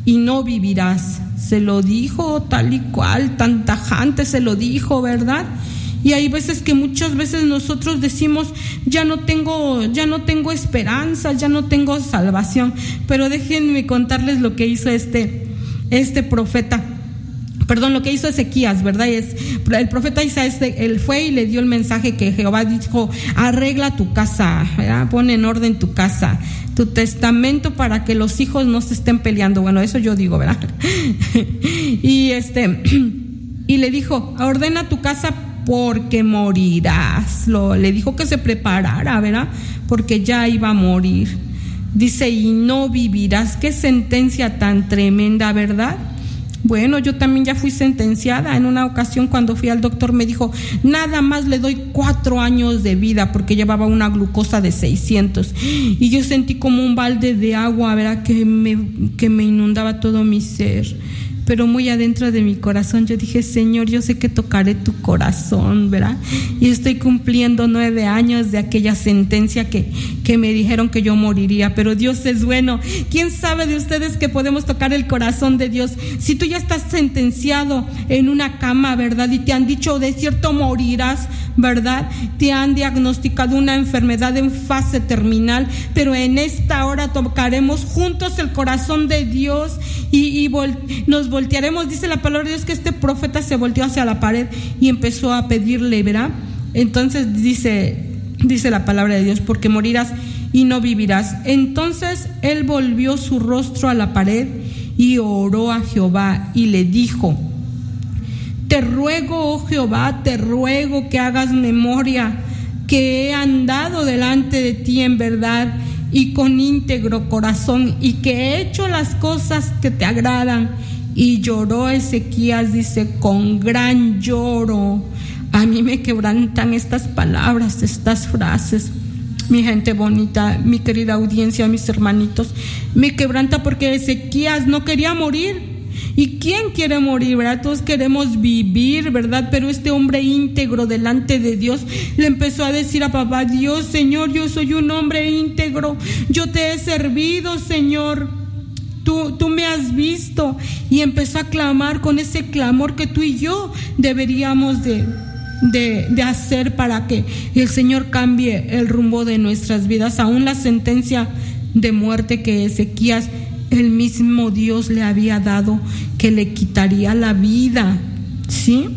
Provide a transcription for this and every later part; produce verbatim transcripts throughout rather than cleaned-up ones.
y no vivirás. Se lo dijo tal y cual, tan tajante se lo dijo, ¿verdad? Y hay veces que muchas veces nosotros decimos, ya no tengo, ya no tengo esperanza, ya no tengo salvación. Pero déjenme contarles lo que hizo este, este profeta. Perdón, lo que hizo Ezequías, ¿verdad? Es, el profeta Isaías, él fue y le dio el mensaje que Jehová dijo: arregla tu casa, ¿verdad? Pon en orden tu casa, tu testamento, para que los hijos no se estén peleando. Bueno, eso yo digo, ¿verdad? y este, y le dijo: ordena tu casa porque morirás. Lo, le dijo que se preparara, ¿verdad? Porque ya iba a morir. Dice: y no vivirás. Qué sentencia tan tremenda, ¿verdad? Bueno, yo también ya fui sentenciada. En una ocasión, cuando fui al doctor, me dijo: nada más le doy cuatro años de vida, porque llevaba una glucosa de seiscientos. Y yo sentí como un balde de agua, ¿verdad? Que me, que me inundaba todo mi ser. Pero muy adentro de mi corazón yo dije: Señor, yo sé que tocaré tu corazón, ¿verdad? Y estoy cumpliendo nueve años de aquella sentencia que, que me dijeron que yo moriría. Pero Dios es bueno. ¿Quién sabe de ustedes que podemos tocar el corazón de Dios? Si tú ya estás sentenciado en una cama, ¿verdad? Y te han dicho: de cierto morirás, ¿verdad? Te han diagnosticado una enfermedad en fase terminal, pero en esta hora tocaremos juntos el corazón de Dios y, y vol- nos voltearemos. Dice la palabra de Dios que este profeta se volteó hacia la pared y empezó a pedirle, ¿verdad? Entonces dice, dice la palabra de Dios: porque morirás y no vivirás. Entonces él volvió su rostro a la pared y oró a Jehová y le dijo: te ruego, oh Jehová, te ruego que hagas memoria que he andado delante de ti en verdad y con íntegro corazón, y que he hecho las cosas que te agradan. Y lloró Ezequías, dice, con gran lloro. A mí me quebrantan estas palabras, estas frases. Mi gente bonita, mi querida audiencia, mis hermanitos, me quebranta porque Ezequías no quería morir. ¿Y quién quiere morir, verdad? Todos queremos vivir, ¿verdad? Pero este hombre íntegro delante de Dios le empezó a decir a papá Dios: Señor, yo soy un hombre íntegro, yo te he servido, Señor, tú, tú me has visto. Y empezó a clamar con ese clamor que tú y yo deberíamos de, de, de hacer para que el Señor cambie el rumbo de nuestras vidas. Aún la sentencia de muerte que Ezequías, el mismo Dios le había dado, que le quitaría la vida, ¿sí?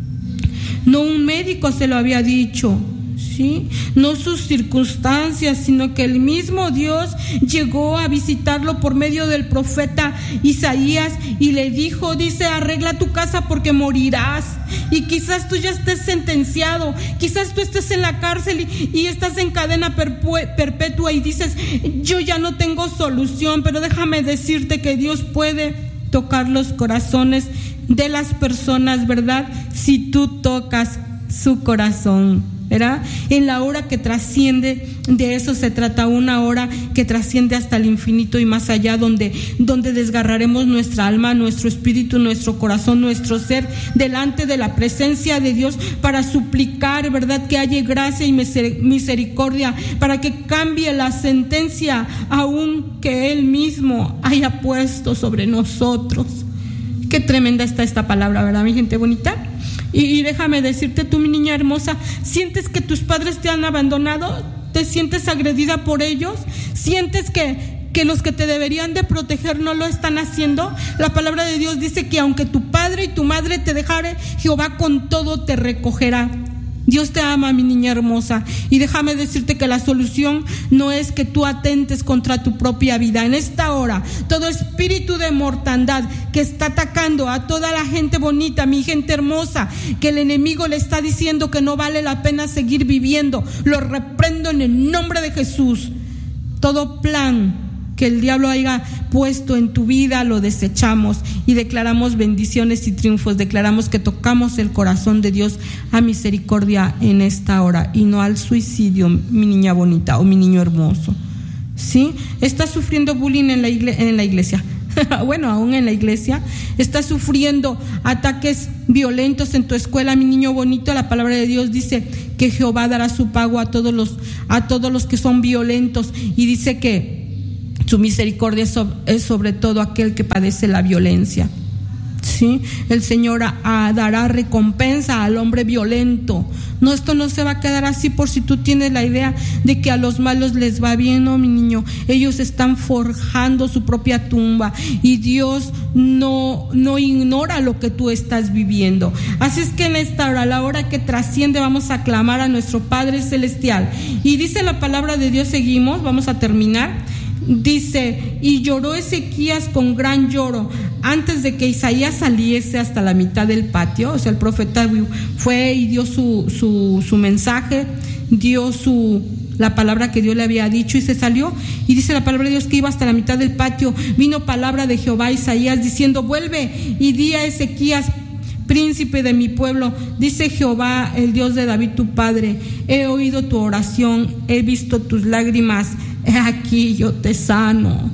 No un médico se lo había dicho, ¿sí? No sus circunstancias, sino que el mismo Dios llegó a visitarlo por medio del profeta Isaías y le dijo, dice: arregla tu casa porque morirás. Y quizás tú ya estés sentenciado, quizás tú estés en la cárcel y, y estás en cadena perpue- perpetua y dices: yo ya no tengo solución. Pero déjame decirte que Dios puede tocar los corazones de las personas, ¿verdad? Si tú tocas su corazón, ¿verdad? En la hora que trasciende, de eso se trata, una hora que trasciende hasta el infinito y más allá, donde, donde desgarraremos nuestra alma, nuestro espíritu, nuestro corazón, nuestro ser delante de la presencia de Dios para suplicar, ¿verdad?, que haya gracia y misericordia para que cambie la sentencia aún que Él mismo haya puesto sobre nosotros. Qué tremenda está esta palabra, ¿verdad, mi gente bonita? Y, y déjame decirte, tú, mi niña hermosa, ¿sientes que tus padres te han abandonado? ¿Te sientes agredida por ellos? ¿Sientes que, que los que te deberían de proteger no lo están haciendo? La palabra de Dios dice que aunque tu padre y tu madre te dejare, Jehová con todo te recogerá. Dios te ama, mi niña hermosa, y déjame decirte que la solución no es que tú atentes contra tu propia vida. En esta hora, todo espíritu de mortandad que está atacando a toda la gente bonita, mi gente hermosa, que el enemigo le está diciendo que no vale la pena seguir viviendo, lo reprendo en el nombre de Jesús. Todo plan que el diablo haya puesto en tu vida lo desechamos y declaramos bendiciones y triunfos. Declaramos que tocamos el corazón de Dios a misericordia en esta hora y no al suicidio, mi niña bonita o mi niño hermoso. ¿Sí? ¿Estás sufriendo bullying en la igle- en la iglesia? Bueno, aún en la iglesia. ¿Estás sufriendo ataques violentos en tu escuela, mi niño bonito? La palabra de Dios dice que Jehová dará su pago a todos los, a todos los que son violentos, y dice que Su misericordia es sobre todo aquel que padece la violencia. Sí, el Señor a, a dará recompensa al hombre violento. No, esto no se va a quedar así por si tú tienes la idea de que a los malos les va bien. No, mi niño, ellos están forjando su propia tumba y Dios no, no ignora lo que tú estás viviendo. Así es que en esta hora, a la hora que trasciende, vamos a clamar a nuestro Padre Celestial. Y dice la palabra de Dios, seguimos, vamos a terminar. Dice, y lloró Ezequías con gran lloro antes de que Isaías saliese hasta la mitad del patio. O sea, el profeta fue y dio su, su, su mensaje, dio su, la palabra que Dios le había dicho y se salió. Y dice la palabra de Dios que iba hasta la mitad del patio. Vino palabra de Jehová a Isaías diciendo, vuelve y di a Ezequías, príncipe de mi pueblo, dice Jehová, el Dios de David tu padre, he oído tu oración, he visto tus lágrimas, he aquí yo te sano,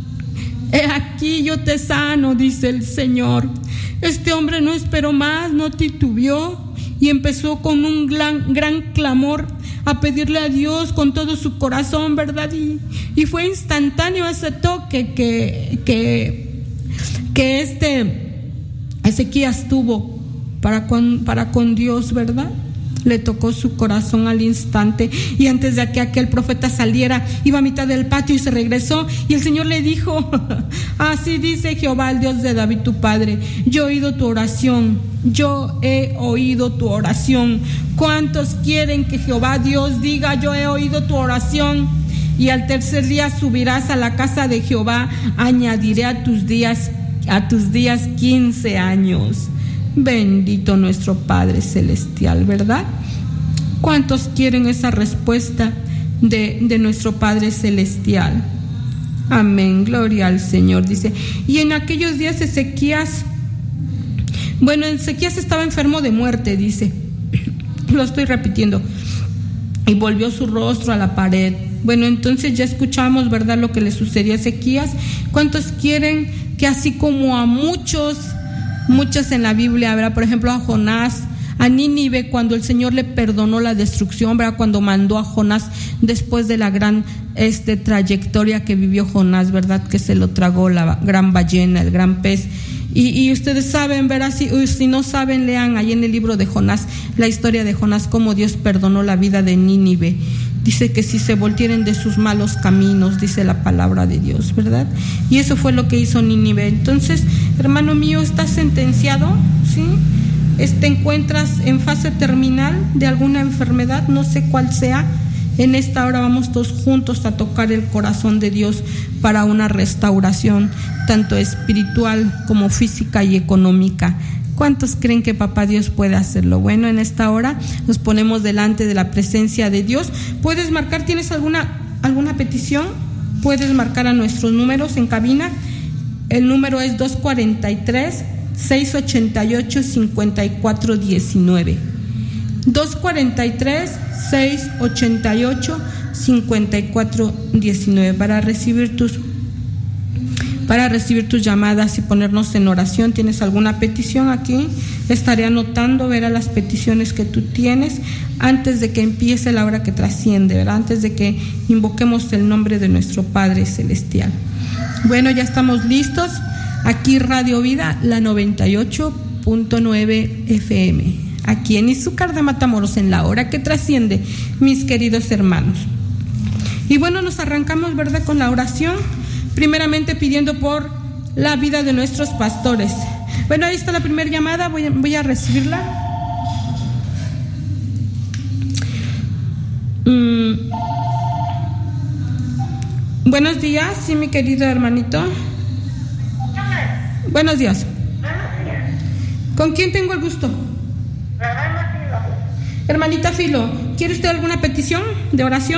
he aquí yo te sano, dice el Señor. Este hombre no esperó más, no titubeó y empezó con un gran, gran clamor a pedirle a Dios con todo su corazón, ¿verdad? Y, y fue instantáneo ese toque que, que, que este Ezequías tuvo para con, para con Dios, ¿verdad? Le tocó su corazón al instante, y antes de que aquel profeta saliera, iba a mitad del patio y se regresó, y el Señor le dijo, así dice Jehová, el Dios de David tu padre, yo he oído tu oración, yo he oído tu oración. ¿Cuántos quieren que Jehová Dios diga, yo he oído tu oración? Y al tercer día subirás a la casa de Jehová, añadiré a tus días a tus días quince años. Bendito nuestro Padre Celestial, ¿verdad? ¿Cuántos quieren esa respuesta de, de nuestro Padre Celestial? Amén, gloria al Señor. Dice, y en aquellos días Ezequías, bueno, Ezequías estaba enfermo de muerte, dice, lo estoy repitiendo, y volvió su rostro a la pared. Bueno, entonces ya escuchamos, ¿verdad?, lo que le sucedió a Ezequías. ¿Cuántos quieren que así como a muchos, muchos en la Biblia, ¿verdad? Por ejemplo, a Jonás, a Nínive, cuando el Señor le perdonó la destrucción, ¿verdad? Cuando mandó a Jonás después de la gran este, trayectoria que vivió Jonás, ¿verdad? Que se lo tragó la gran ballena, el gran pez. Y, y ustedes saben, ¿verdad? Si, si no saben, lean ahí en el libro de Jonás, la historia de Jonás, cómo Dios perdonó la vida de Nínive. Dice que si se voltieren de sus malos caminos, dice la palabra de Dios, ¿verdad? Y eso fue lo que hizo Nínive. Entonces, hermano mío, estás sentenciado, ¿sí? Te encuentras en fase terminal de alguna enfermedad, no sé cuál sea. En esta hora vamos todos juntos a tocar el corazón de Dios para una restauración, tanto espiritual como física y económica. ¿Cuántos creen que papá Dios puede hacerlo? Bueno, en esta hora nos ponemos delante de la presencia de Dios. ¿Puedes marcar? ¿Tienes alguna, alguna petición? Puedes marcar a nuestros números en cabina. El número es dos cuatro tres, seis ocho ocho, cinco cuatro uno nueve. dos cuatro tres, seis ocho ocho, cinco cuatro uno nueve para recibir tus para recibir tus llamadas y ponernos en oración. ¿Tienes alguna petición aquí? Estaré anotando, verá las peticiones que tú tienes antes de que empiece la hora que trasciende, ¿verdad? Antes de que invoquemos el nombre de nuestro Padre Celestial. Bueno, ya estamos listos. Aquí Radio Vida, la noventa y ocho punto nueve F M. Aquí en Izúcar de Matamoros, en la hora que trasciende, mis queridos hermanos. Y bueno, nos arrancamos, ¿verdad?, con la oración. Primeramente pidiendo por la vida de nuestros pastores. Bueno, ahí está la primera llamada, voy a, voy a recibirla. Mm. Buenos días, sí, mi querido hermanito. Buenos días. ¿Con quién tengo el gusto? Hermanita Filo, ¿quiere usted alguna petición de oración?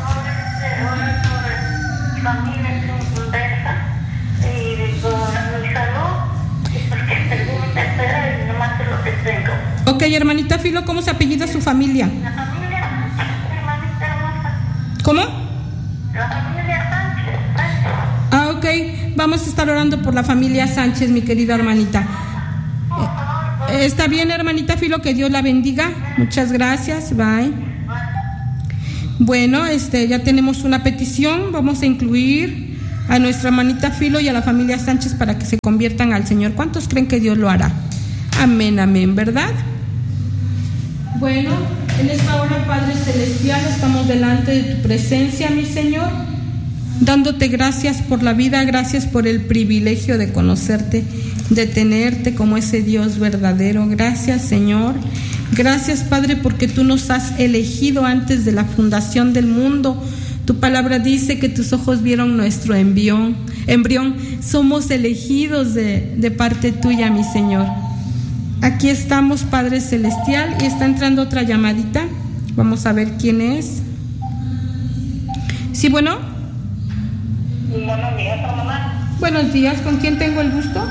Ok, hermanita Filo, ¿cómo se apellida su familia? La familia, hermanita hermosa. ¿Cómo? La familia Sánchez, Sánchez. Ah, ok, vamos a estar orando por la familia Sánchez, mi querida hermanita. Eh, ¿Está bien, hermanita Filo? Que Dios la bendiga. Muchas gracias, bye. Bueno, este, ya tenemos una petición, vamos a incluir a nuestra hermanita Filo y a la familia Sánchez para que se conviertan al Señor. ¿Cuántos creen que Dios lo hará? Amén, amén, ¿verdad? Bueno, en esta hora, Padre Celestial, estamos delante de tu presencia, mi Señor, dándote gracias por la vida, gracias por el privilegio de conocerte, de tenerte como ese Dios verdadero. Gracias, Señor. Gracias, Padre, porque tú nos has elegido antes de la fundación del mundo. Tu palabra dice que tus ojos vieron nuestro embrión. embrión. Somos elegidos de, de parte tuya, mi Señor. Aquí estamos, Padre Celestial, y está entrando otra llamadita. Vamos a ver quién es. Sí, bueno. Buenos días, hermana. Buenos días, ¿con quién tengo el gusto?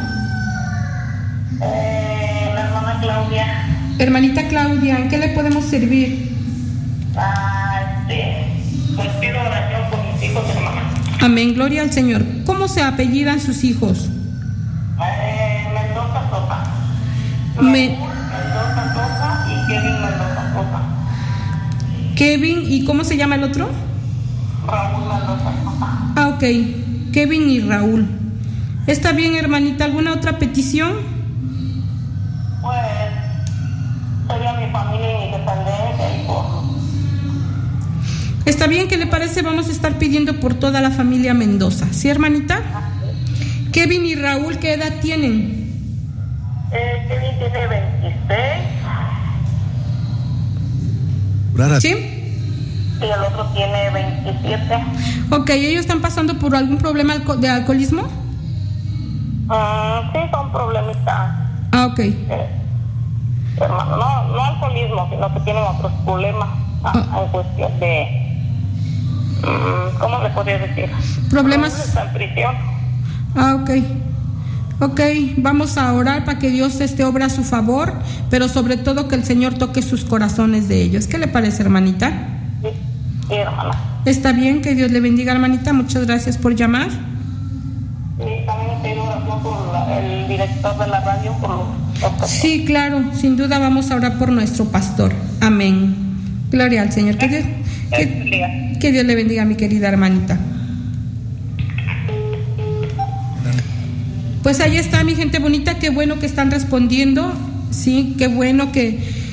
Eh, la hermana Claudia. Hermanita Claudia, ¿en qué le podemos servir? Ah, este, pues pido oración por mis hijos, hermana. Amén, gloria al Señor. ¿Cómo se apellidan sus hijos? Eh, Mendoza Sosa. Me... Mendoza Sosa y Kevin Mendoza Sosa. Kevin, ¿y cómo se llama el otro? Raúl Mendoza Sosa. Ah, ok. Kevin y Raúl. ¿Está bien, hermanita? ¿Alguna otra petición? Pues sería mi familia y mi descendencia y por... Está bien, ¿qué le parece? Vamos a estar pidiendo por toda la familia Mendoza. ¿Sí, hermanita? Kevin y Raúl, ¿qué edad tienen? Eh, Kevin tiene veintiséis. ¿Sí? Y el otro tiene veintisiete. Ok, ¿ellos están pasando por algún problema de alcoholismo? Mm, sí, son problemitas. Ah, ok. Eh, hermano, no, no alcoholismo, sino que tienen otros problemas ah, ah. en cuestión de... Mm, ¿cómo le podría decir? Problemas... Está en prisión. Ah, ok. Ok, vamos a orar para que Dios este obra a su favor, pero sobre todo que el Señor toque sus corazones de ellos. ¿Qué le parece, hermanita? Sí, sí, hermana. Está bien, que Dios le bendiga, hermanita. Muchas gracias por llamar. Sí, también pido oración por la, el director de la radio, por los... Sí, claro, sin duda vamos a orar por nuestro pastor. Amén. Gloria al Señor. Que Dios, que, que Dios le bendiga, mi querida hermanita. Pues ahí está, mi gente bonita, qué bueno que están respondiendo, sí, qué bueno que,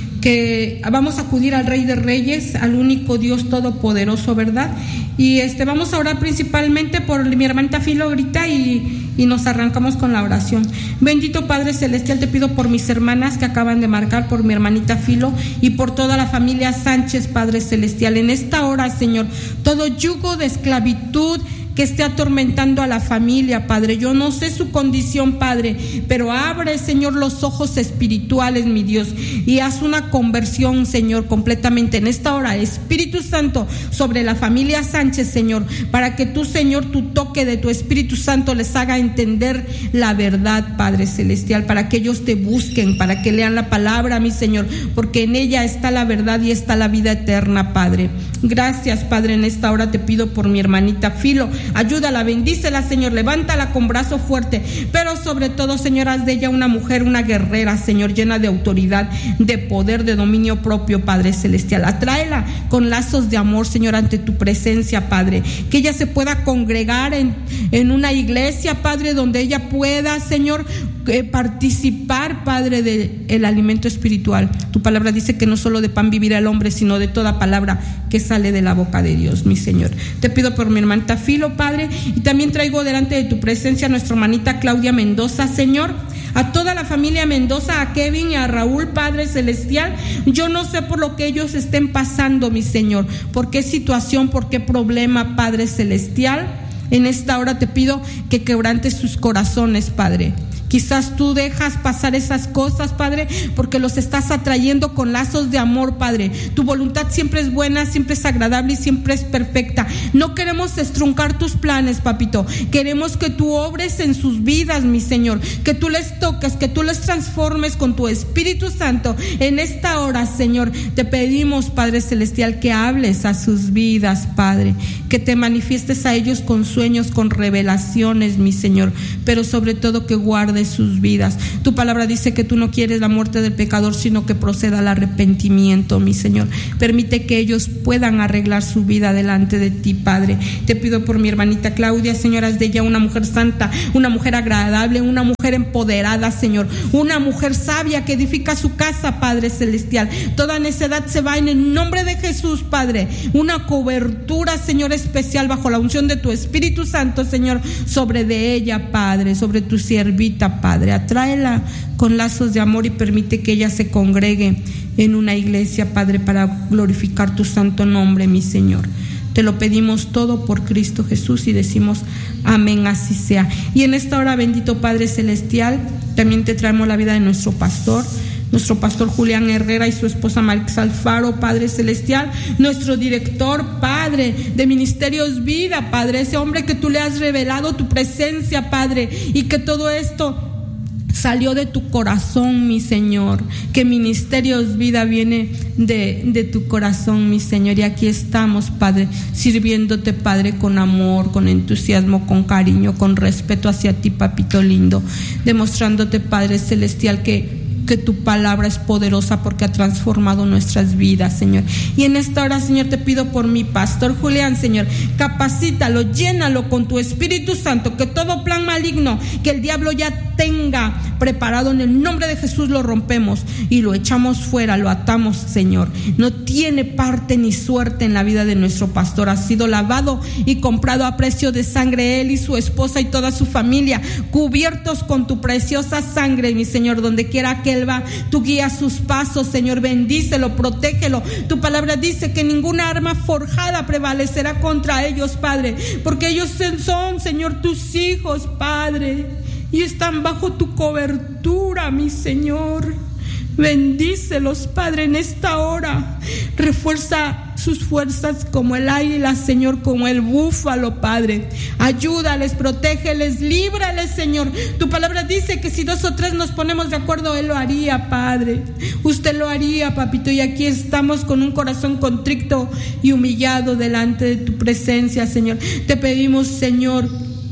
que vamos a acudir al Rey de Reyes, al único Dios todopoderoso, ¿verdad? Y este vamos a orar principalmente por mi hermanita Filo ahorita y, y nos arrancamos con la oración. Bendito Padre Celestial, te pido por mis hermanas que acaban de marcar, por mi hermanita Filo y por toda la familia Sánchez, Padre Celestial. En esta hora, Señor, todo yugo de esclavitud que esté atormentando a la familia, Padre. Yo no sé su condición, Padre, pero abre, Señor, los ojos espirituales, mi Dios, y haz una conversión, Señor, completamente en esta hora, Espíritu Santo, sobre la familia Sánchez, Señor, para que tú, Señor, tu toque de tu Espíritu Santo les haga entender la verdad, Padre Celestial, para que ellos te busquen, para que lean la palabra, mi Señor, porque en ella está la verdad y está la vida eterna, Padre. Gracias, Padre, en esta hora te pido por mi hermanita Filo. Ayúdala, bendícela, Señor, levántala con brazo fuerte, pero sobre todo, Señor, haz de ella una mujer, una guerrera, Señor, llena de autoridad, de poder, de dominio propio, Padre Celestial. Atráela con lazos de amor, Señor, ante tu presencia, Padre, que ella se pueda congregar en, en una iglesia, Padre, donde ella pueda, Señor, eh, participar, Padre, del alimento espiritual. Tu palabra dice que no solo de pan vivirá el hombre, sino de toda palabra que sale de la boca de Dios, mi Señor. Te pido por mi hermanita Filo, Padre, y también traigo delante de tu presencia a nuestra hermanita Claudia Mendoza, Señor, a toda la familia Mendoza, a Kevin y a Raúl, Padre Celestial. Yo no sé por lo que ellos estén pasando, mi Señor, por qué situación, por qué problema, Padre Celestial. En esta hora te pido que quebrantes sus corazones, Padre. Quizás tú dejas pasar esas cosas, Padre, porque los estás atrayendo con lazos de amor, Padre. Tu voluntad siempre es buena, siempre es agradable y siempre es perfecta. No queremos estruncar tus planes, papito. Queremos que tú obres en sus vidas, mi Señor. Que tú les toques, que tú les transformes con tu Espíritu Santo. En esta hora, Señor, te pedimos, Padre Celestial, que hables a sus vidas, Padre. que te manifiestes a ellos con sueños, con revelaciones, mi Señor, pero sobre todo que guardes sus vidas. Tu palabra dice que tú no quieres la muerte del pecador, sino que proceda al arrepentimiento, mi Señor. Permite que ellos puedan arreglar su vida delante de ti, Padre. Te pido por mi hermanita Claudia, Señor, haz de ella una mujer santa, una mujer agradable, una mujer empoderada, Señor, una mujer sabia que edifica su casa, Padre celestial. Toda necedad se va en el nombre de Jesús, Padre. Una cobertura, Señor, especial bajo la unción de tu Espíritu Santo, Señor, sobre de ella, Padre, sobre tu siervita, Padre. Atráela con lazos de amor y permite que ella se congregue en una iglesia, Padre, para glorificar tu santo nombre, mi Señor. Te lo pedimos todo por Cristo Jesús y decimos amén, así sea. Y en esta hora, bendito Padre celestial, también te traemos la vida de nuestro pastor, nuestro pastor Julián Herrera y su esposa Marix Alfaro, Padre celestial, nuestro director, Padre, de Ministerios Vida, Padre, ese hombre que tú le has revelado tu presencia, Padre, y que todo esto salió de tu corazón, mi Señor, que Ministerios Vida viene de, de tu corazón, mi Señor, y aquí estamos, Padre, sirviéndote, Padre, con amor, con entusiasmo, con cariño, con respeto hacia ti, papito lindo, demostrándote, Padre celestial, que que tu palabra es poderosa porque ha transformado nuestras vidas, Señor. Y en esta hora, Señor, te pido por mi pastor Julián, Señor, capacítalo, llénalo con tu Espíritu Santo, que todo plan maligno que el diablo ya tenga preparado, en el nombre de Jesús lo rompemos y lo echamos fuera, lo atamos, Señor. No tiene parte ni suerte en la vida de nuestro pastor. Ha sido lavado y comprado a precio de sangre, él y su esposa y toda su familia, cubiertos con tu preciosa sangre, mi Señor. Donde quiera que él va, tú guías sus pasos, Señor. Bendícelo, protégelo. Tu palabra dice que ninguna arma forjada prevalecerá contra ellos, Padre, porque ellos son, Señor, tus hijos, Padre, y están bajo tu cobertura, mi Señor. Bendícelos, Padre, en esta hora. Refuerza sus fuerzas como el águila, Señor, como el búfalo, Padre. Ayúdales, protégeles, líbrales, Señor. Tu palabra dice que si dos o tres nos ponemos de acuerdo, Él lo haría, Padre. Usted lo haría, papito, y aquí estamos con un corazón contrito y humillado delante de tu presencia, Señor. Te pedimos, Señor,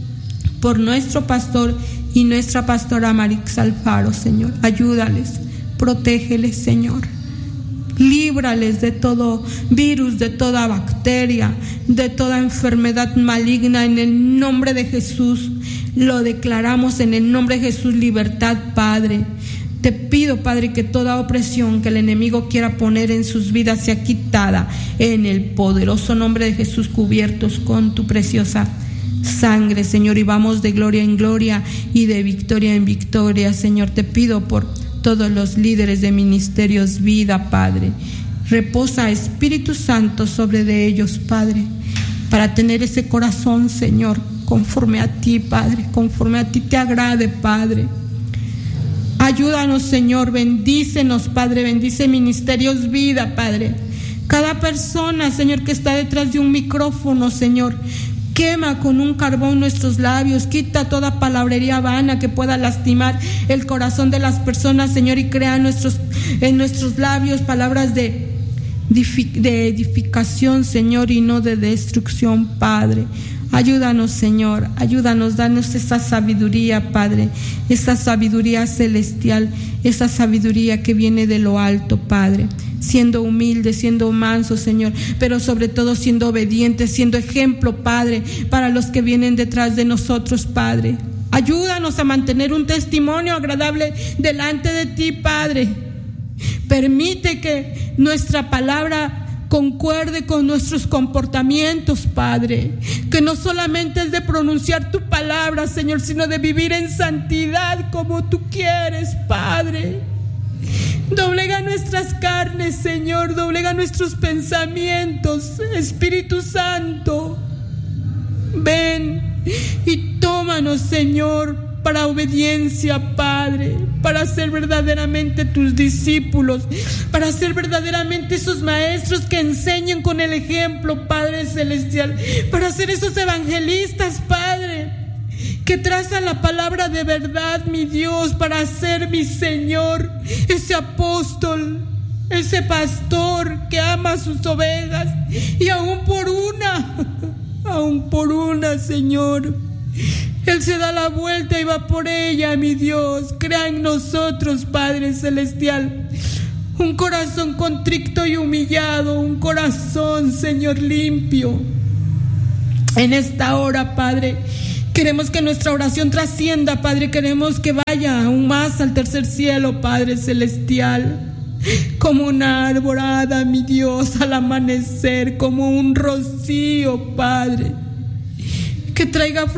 por nuestro pastor y nuestra pastora Marix Alfaro, Señor. Ayúdales, protégeles, Señor. Líbrales de todo virus, de toda bacteria, de toda enfermedad maligna, en el nombre de Jesús. Lo declaramos en el nombre de Jesús, libertad, Padre. Te pido, Padre, que toda opresión que el enemigo quiera poner en sus vidas sea quitada en el poderoso nombre de Jesús, cubiertos con tu preciosa sangre, Señor, y vamos de gloria en gloria y de victoria en victoria, Señor. Te pido por todos los líderes de Ministerios Vida, Padre. Reposa, Espíritu Santo, sobre de ellos, Padre, para tener ese corazón, Señor, conforme a ti, Padre, conforme a ti te agrade, Padre. Ayúdanos, Señor, bendícenos, Padre, bendice Ministerios Vida, Padre. Cada persona, Señor, que está detrás de un micrófono, Señor, quema con un carbón nuestros labios, quita toda palabrería vana que pueda lastimar el corazón de las personas, Señor, y crea en nuestros, en nuestros labios palabras de, de edificación, Señor, y no de destrucción, Padre. Ayúdanos, Señor, ayúdanos, danos esa sabiduría, Padre, esa sabiduría celestial, esa sabiduría que viene de lo alto, Padre, siendo humilde, siendo manso, Señor, pero sobre todo siendo obediente, siendo ejemplo, Padre, para los que vienen detrás de nosotros, Padre. Ayúdanos a mantener un testimonio agradable delante de ti, Padre. Permite que nuestra palabra concuerde con nuestros comportamientos, Padre, que no solamente es de pronunciar tu palabra, Señor, sino de vivir en santidad como tú quieres, Padre. Doblega nuestras carnes, Señor, doblega nuestros pensamientos, Espíritu Santo. Ven y tómanos, Señor, para obediencia, Padre, para ser verdaderamente tus discípulos, para ser verdaderamente esos maestros que enseñan con el ejemplo, Padre celestial, para ser esos evangelistas, Padre, que trazan la palabra de verdad, mi Dios, para ser, mi Señor, ese apóstol, ese pastor que ama a sus ovejas y aún por una aún por una, Señor. Él se da la vuelta y va por ella, mi Dios. Crea en nosotros, Padre Celestial, un corazón contrito y humillado, un corazón, Señor, limpio. En esta hora, Padre, queremos que nuestra oración trascienda, Padre. Queremos que vaya aún más al tercer cielo, Padre Celestial. Como una arborada, mi Dios, al amanecer, como un rocío, Padre, que traiga